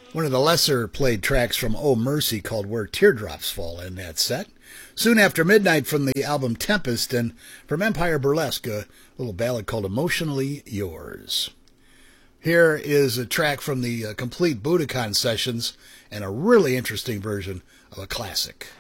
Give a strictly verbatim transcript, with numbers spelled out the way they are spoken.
One of the lesser played tracks from Oh Mercy called Where Teardrops Fall in that set. Soon After Midnight from the album Tempest, and from Empire Burlesque, a little ballad called Emotionally Yours. Here is a track from the uh, complete Budokan sessions and a really interesting version of a classic.